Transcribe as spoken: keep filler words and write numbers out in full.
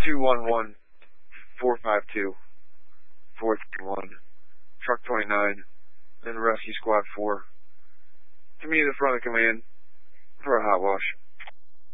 two one one, four five two, four three one, Truck twenty-nine, and Rescue Squad four. To me, the front of command for a hot wash.